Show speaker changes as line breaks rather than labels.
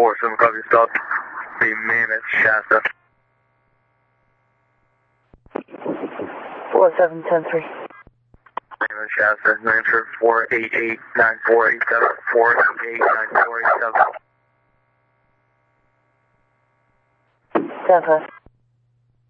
47, copy, stop. The Mammoth Shasta.
4710-3.
Mammoth Shasta, 488-9487, 488-9487.
10-5.